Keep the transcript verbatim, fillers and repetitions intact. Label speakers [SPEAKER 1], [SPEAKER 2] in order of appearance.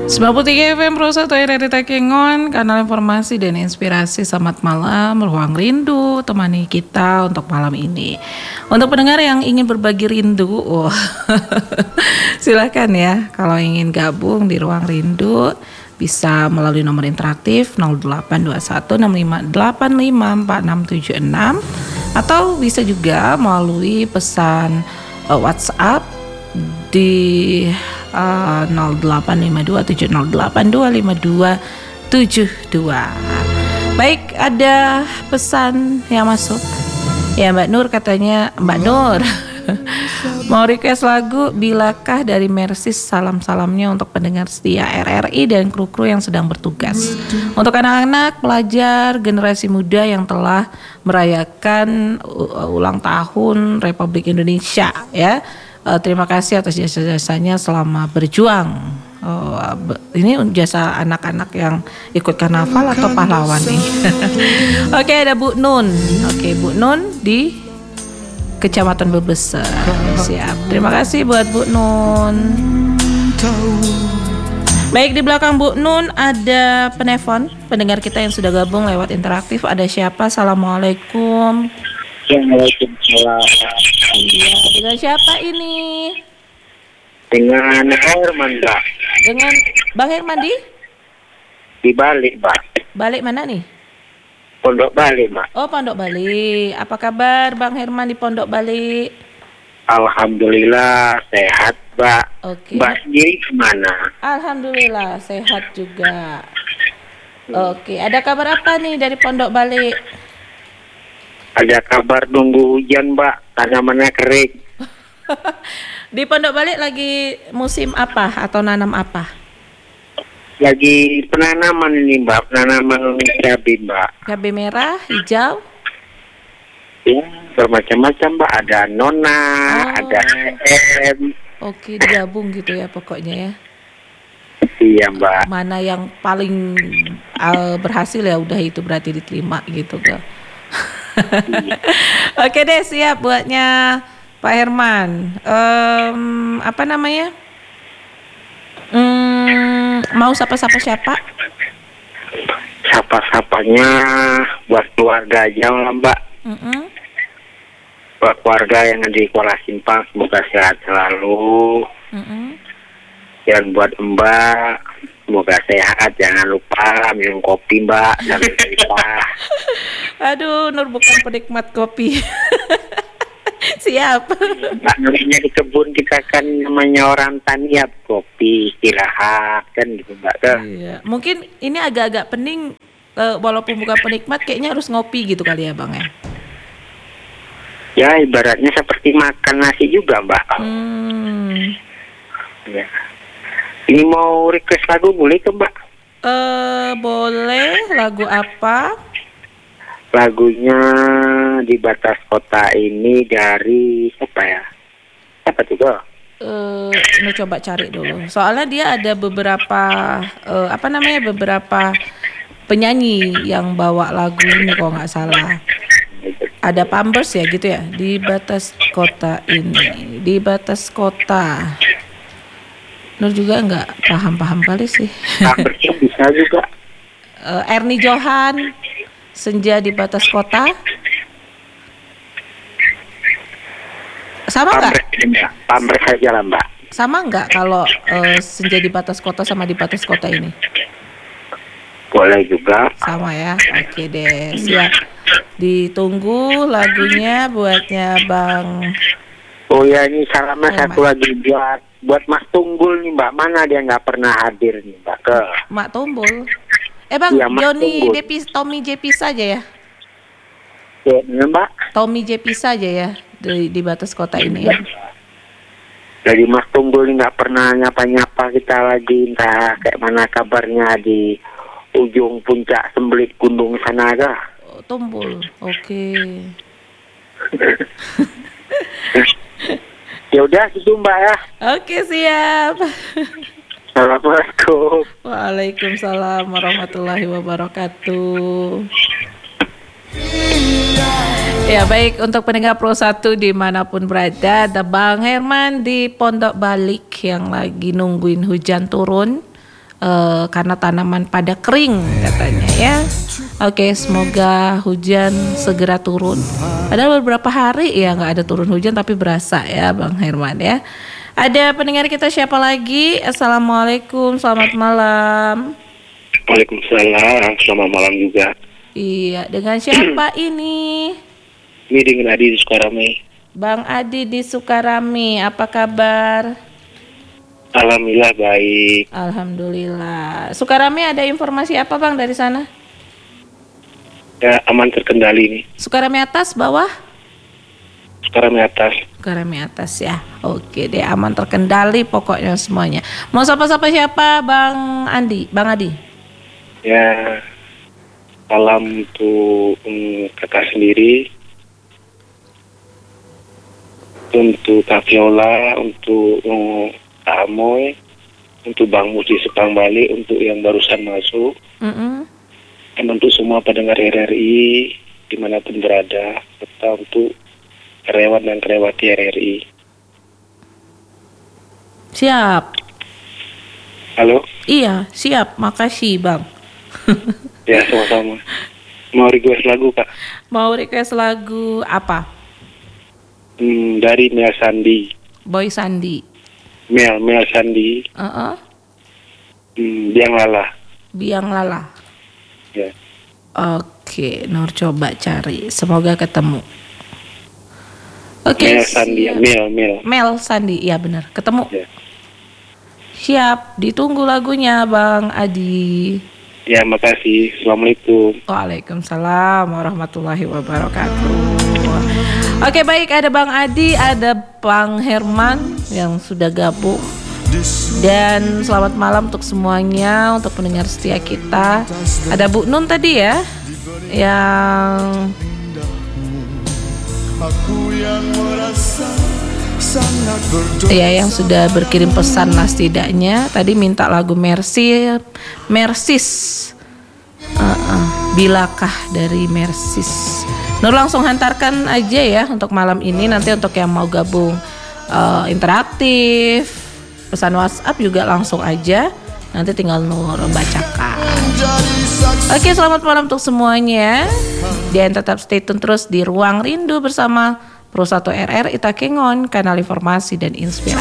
[SPEAKER 1] sembilan puluh tiga F M Pro satu R R I Takengon, kanal informasi dan inspirasi. Selamat malam, Ruang Rindu temani kita untuk malam ini. Untuk pendengar yang ingin berbagi rindu, oh, silakan ya. Kalau ingin gabung di Ruang Rindu, bisa melalui nomor interaktif nol delapan dua satu enam lima delapan lima empat enam tujuh enam atau bisa juga melalui pesan uh, WhatsApp di uh, nol delapan lima dua tujuh nol delapan dua lima dua tujuh dua. Baik, ada pesan yang masuk. Ya, Mbak Nur katanya, Mbak Nur mau request lagu Bilakah dari Mersis, salam-salamnya untuk pendengar setia R R I dan kru-kru yang sedang bertugas. Untuk anak-anak, pelajar, generasi muda yang telah merayakan uh, ulang tahun Republik Indonesia ya. Uh, terima kasih atas jasa-jasanya selama berjuang. Uh, ini jasa anak-anak yang ikut karnaval atau pahlawan nih? Oke, okay, ada Bu Nun. Oke, okay, Bu Nun di Kecamatan Bebeser. Siap. Terima kasih buat Bu Nun. Baik, di belakang Bu Nun ada penelpon pendengar kita yang sudah gabung lewat interaktif. Ada siapa? Assalamualaikum.
[SPEAKER 2] Waalaikumsalam.
[SPEAKER 1] Iya, dengan siapa ini?
[SPEAKER 2] Dengan Herman, Mbak.
[SPEAKER 1] Dengan Bang Herman di?
[SPEAKER 2] Di Bali, Mbak.
[SPEAKER 1] Balik mana nih?
[SPEAKER 2] Pondok Bali, Mbak.
[SPEAKER 1] Oh, Pondok Bali. Apa kabar Bang Herman di Pondok Bali?
[SPEAKER 2] Alhamdulillah sehat, Mbak.
[SPEAKER 1] Oke.
[SPEAKER 2] Mbak sendiri gimana?
[SPEAKER 1] Alhamdulillah sehat juga. Oke, ada kabar apa nih dari Pondok Bali?
[SPEAKER 2] Ada kabar nunggu hujan, Mbak. Tanamannya kering.
[SPEAKER 1] Di Pondok Bali lagi musim apa atau nanam apa?
[SPEAKER 2] Lagi penanaman ini, Mbak. Penanaman cabai, Mbak.
[SPEAKER 1] Cabai merah, hijau?
[SPEAKER 2] Ya, bermacam-macam, Mbak. Ada nona,
[SPEAKER 1] Oh.
[SPEAKER 2] ada em.
[SPEAKER 1] Oke, digabung gitu ya pokoknya ya.
[SPEAKER 2] Iya, Mbak.
[SPEAKER 1] Mana yang paling uh, berhasil ya udah itu berarti diterima gitu kan. Oke deh, siap buatnya Pak Herman. Um, apa namanya? Hmm, mau sapa-sapa siapa?
[SPEAKER 2] Sapa-sapanya buat keluarga aja lah, Mbak.
[SPEAKER 1] Mm-mm.
[SPEAKER 2] Buat keluarga yang ada di Kuala Simpang, semoga sehat selalu.
[SPEAKER 1] Mm-mm.
[SPEAKER 2] Dan buat Mbak, semoga sehat. Jangan lupa minum kopi, Mbak. Sampai lupa.
[SPEAKER 1] Aduh, Nur bukan penikmat kopi. Siap.
[SPEAKER 2] Mbak, namanya di kebun kita kan namanya orang tani ya, kopi, istirahat kan gitu, Mbak.
[SPEAKER 1] Iya. Mungkin ini agak-agak pening, uh, walaupun bukan penikmat, kayaknya harus ngopi gitu kali ya, Bang ya.
[SPEAKER 2] Ya, ibaratnya seperti makan nasi juga, Mbak.
[SPEAKER 1] Hmm.
[SPEAKER 2] Ya. Ini mau request lagu boleh ke, Mbak?
[SPEAKER 1] Eh, boleh. Lagu apa?
[SPEAKER 2] Lagunya Di Batas Kota ini dari siapa ya? Siapa juga?
[SPEAKER 1] Eh, ini coba cari dulu. Soalnya dia ada beberapa eh, apa namanya beberapa penyanyi yang bawa lagu ini kalau nggak salah. Ada Pampers ya gitu ya. Di Batas Kota ini. Di Batas Kota. Nur juga nggak paham-paham kali sih.
[SPEAKER 2] Pampers bisa juga.
[SPEAKER 1] eh, Ernie Johan. Senja di Batas Kota. Sama nggak?
[SPEAKER 2] Pampers, Pampers aja lah, Mbak.
[SPEAKER 1] Sama nggak kalau uh, Senja di Batas Kota sama di Batas Kota ini?
[SPEAKER 2] Boleh juga.
[SPEAKER 1] Sama ya. Oke deh, siap. Ditunggu lagunya buatnya Bang.
[SPEAKER 2] Oh ya, ini salamnya
[SPEAKER 1] Oh,
[SPEAKER 2] satu
[SPEAKER 1] Mas.
[SPEAKER 2] lagi buat buat Mas Tunggul nih, Mbak. Mana dia nggak pernah hadir nih, Mbak? Ke
[SPEAKER 1] Mak Tumbul. Eh Bang,
[SPEAKER 2] Iya, Mas
[SPEAKER 1] Joni
[SPEAKER 2] Tunggul.
[SPEAKER 1] Depis, Tommy Jepis saja ya.
[SPEAKER 2] ya, Mbak.
[SPEAKER 1] Tommy Jepis saja ya di, di Batas Kota ini ya.
[SPEAKER 2] Dari Mas Tunggul nih nggak pernah nyapa-nyapa kita lagi, entah kayak mana kabarnya di ujung puncak Sembelit Gunung sana ada.
[SPEAKER 1] Oh, Tumbul. Oke.
[SPEAKER 2] Ya udah gitu, Mbak ya.
[SPEAKER 1] Oke, siap.
[SPEAKER 2] Assalamualaikum.
[SPEAKER 1] Waalaikumsalam warahmatullahi wabarakatuh. Ya baik, untuk pendengar Pro satu dimanapun berada, ada Bang Herman di Pondok Balik yang lagi nungguin hujan turun. uh, karena tanaman pada kering katanya ya. Oke, semoga hujan segera turun. Padahal beberapa hari ya nggak ada turun hujan tapi berasa ya Bang Herman ya. Ada pendengar kita siapa lagi? Assalamualaikum, selamat malam.
[SPEAKER 2] Waalaikumsalam, selamat malam juga.
[SPEAKER 1] Iya, dengan siapa ini?
[SPEAKER 2] Ini dengan Adi di Sukarame.
[SPEAKER 1] Bang Adi di Sukarame, apa kabar?
[SPEAKER 2] Alhamdulillah baik.
[SPEAKER 1] Alhamdulillah. Sukarame ada informasi apa Bang dari sana?
[SPEAKER 2] Ya aman terkendali nih.
[SPEAKER 1] Sukarame atas, bawah?
[SPEAKER 2] Sukarame atas.
[SPEAKER 1] Sukarame atas ya. Oke deh, aman terkendali pokoknya semuanya. Mau sapa-sapa siapa Bang Andi? Bang Adi?
[SPEAKER 2] Ya, salam untuk um, kakak sendiri, untuk Kak Viola, untuk um, Kak Amoy, untuk Bang Musi Sepang Bali, untuk yang barusan masuk,
[SPEAKER 1] Mm-mm.
[SPEAKER 2] dan untuk semua pendengar R R I dimanapun berada, serta untuk karyawan dan karyawati R R I.
[SPEAKER 1] Siap.
[SPEAKER 2] Halo?
[SPEAKER 1] Iya, siap. Makasih Bang.
[SPEAKER 2] Ya, sama-sama. Mau request lagu, Kak?
[SPEAKER 1] Mau request lagu apa?
[SPEAKER 2] Hmm, dari Mel Sandi.
[SPEAKER 1] Boy Sandi.
[SPEAKER 2] Mel, Mel Sandi.
[SPEAKER 1] Uh-uh.
[SPEAKER 2] Hmm, Biang Lala.
[SPEAKER 1] Biang Lala.
[SPEAKER 2] Ya.
[SPEAKER 1] Oke, Nur coba cari. Semoga ketemu. Oke.
[SPEAKER 2] Mel Sandi, ya.
[SPEAKER 1] siap.
[SPEAKER 2] Mel, Mel.
[SPEAKER 1] Mel Sandi, iya benar. Ketemu.
[SPEAKER 2] Ya.
[SPEAKER 1] Siap, ditunggu lagunya Bang Adi.
[SPEAKER 2] Ya, makasih. Assalamualaikum.
[SPEAKER 1] Waalaikumsalam warahmatullahi wabarakatuh. Oke baik, ada Bang Adi, ada Bang Herman yang sudah gabung. Dan selamat malam untuk semuanya, untuk pendengar setia kita. Ada Bu Nun tadi ya, yang ya yang sudah berkirim pesan lah setidaknya. Tadi minta lagu Mercy, Mersis, uh-uh, Bilakah dari Mersis. Nur langsung hantarkan aja ya untuk malam ini. Nanti untuk yang mau gabung uh, interaktif, pesan WhatsApp juga langsung aja. Nanti tinggal Nur bacakan. Oke, selamat malam untuk semuanya. Dan tetap stay tune terus di Ruang Rindu bersama Pro satu R R Itakengon, kanal informasi dan inspirasi.